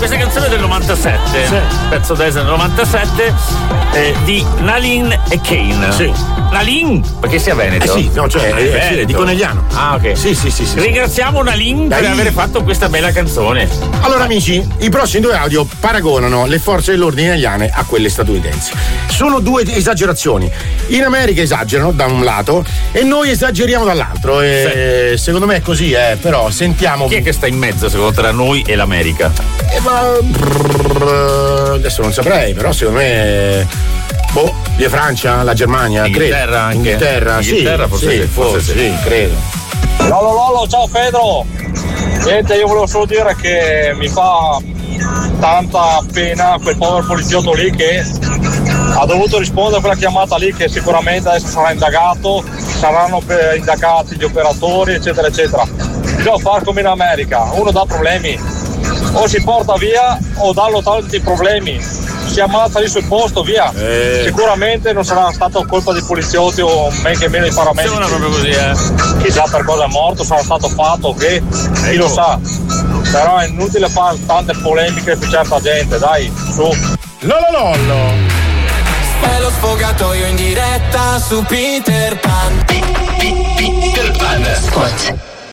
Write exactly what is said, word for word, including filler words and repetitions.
questa canzone è del novantasette, sì. Pezzo dance del novantasette, eh, di Nalin e Kane. Sì. Nalin? Perché sia veneto? Eh sì, no, cioè Ah, eh, Veneto. sì, di Conegliano. Ah, ok. Sì, sì, sì, sì. Ringraziamo Nalin Dai. per aver fatto questa bella canzone. Allora amici, i prossimi due audio paragonano le forze dell'ordine italiane a quelle statunitensi. Sono due esagerazioni. In America esagerano da un lato e noi esageriamo dall'altro. E sì. Secondo me è così, eh, però sentiamo. Chi è che sta in mezzo secondo tra noi e l'America? Eh, ma brrr, adesso non saprei, però secondo me boh, via Francia, la Germania, Inghilterra credo. anche. Inghilterra, Inghilterra sì, forse sì, sì, forse forse sì. sì, credo. Lolo Lolo, ciao Pedro. Niente, io volevo solo dire che mi fa tanta pena quel povero poliziotto lì che ha dovuto rispondere a quella chiamata lì, che sicuramente adesso sarà indagato, saranno indagati gli operatori eccetera eccetera. Bisogna fare come in America, uno dà problemi, o si porta via o danno tanti problemi, si ammazza lì sul posto, via. Eh. Sicuramente non sarà stato colpa dei poliziotti o men che meno dei paramedici. Sembra proprio così, eh. Chissà per cosa è morto, sarà stato fatto, che chi Ecco. lo sa. Però è inutile fare tante polemiche per certa gente, dai, su. Lolo Lollo. È lo sfogatoio in diretta su Peter Pan. Peter Pan. Spot.